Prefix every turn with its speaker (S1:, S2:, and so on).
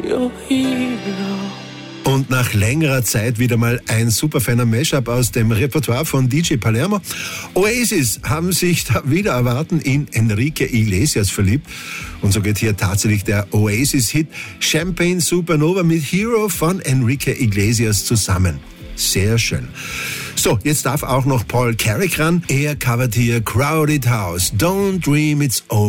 S1: your hero.
S2: Und nach längerer Zeit wieder mal ein super feiner Mashup aus dem Repertoire von DJ Palermo. Oasis haben sich da wieder erwarten in Enrique Iglesias verliebt. Und so geht hier tatsächlich der Oasis-Hit Champagne Supernova mit Hero von Enrique Iglesias zusammen. Sehr schön. So, jetzt darf auch noch Paul Carrick ran. Er covert hier Crowded House. Don't dream it's over.